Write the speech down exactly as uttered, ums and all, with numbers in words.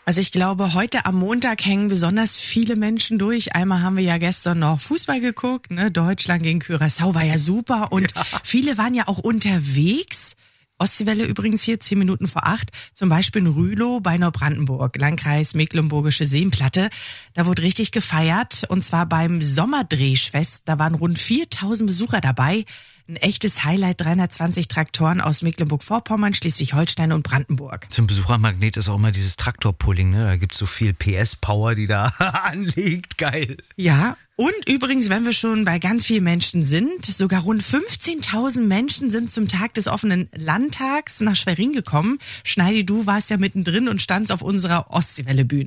Also ich glaube, heute am Montag hängen besonders viele Menschen durch. Einmal haben wir ja gestern noch Fußball geguckt, ne? Deutschland gegen Curaçao war ja super und ja. Viele waren ja auch unterwegs. Ostseewelle übrigens hier, zehn Minuten vor acht, zum Beispiel in Rülow bei Neubrandenburg, Landkreis Mecklenburgische Seenplatte. Da wurde richtig gefeiert und zwar beim Sommerdrehfest. Da waren rund viertausend Besucher dabei. Ein echtes Highlight, dreihundertzwanzig Traktoren aus Mecklenburg-Vorpommern, Schleswig-Holstein und Brandenburg. Zum Besuchermagnet ist auch immer dieses Traktorpulling, ne? Da gibt's so viel P S-Power, die da anliegt. Geil. Ja, und übrigens, wenn wir schon bei ganz vielen Menschen sind, sogar rund fünfzehntausend Menschen sind zum Tag des offenen Landtags nach Schwerin gekommen. Schneidi, du warst ja mittendrin und standst auf unserer Ostseewelle-Bühne.